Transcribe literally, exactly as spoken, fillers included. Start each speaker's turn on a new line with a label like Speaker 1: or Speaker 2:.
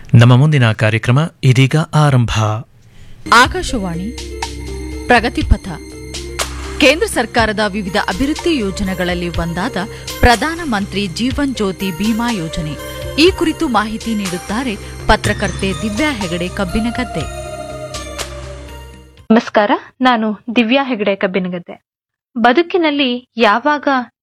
Speaker 1: ನಮ್ಮ ಮುಂದಿನ ಕಾರ್ಯಕ್ರಮ ಇದೀಗ ಆರಂಭ.
Speaker 2: ಆಕಾಶವಾಣಿ ಪ್ರಗತಿಪಥ. ಕೇಂದ್ರ ಸರ್ಕಾರದ ವಿವಿಧ ಅಭಿವೃದ್ಧಿ ಯೋಜನೆಗಳಲ್ಲಿ ಒಂದಾದ ಪ್ರಧಾನ ಮಂತ್ರಿ ಜೀವನ್ ಜ್ಯೋತಿ ಬಿಮಾ ಯೋಜನೆ. ಈ ಕುರಿತು ಮಾಹಿತಿ ನೀಡುತ್ತಾರೆ ಪತ್ರಕರ್ತೆ ದಿವ್ಯಾ ಹೆಗಡೆ ಕಬ್ಬಿನಗದ್ದೆ.
Speaker 3: ನಮಸ್ಕಾರ, ನಾನು ದಿವ್ಯಾ ಹೆಗಡೆ ಕಬ್ಬಿನಗದ್ದೆ. ಬದುಕಿನಲ್ಲಿ ಯಾವಾಗ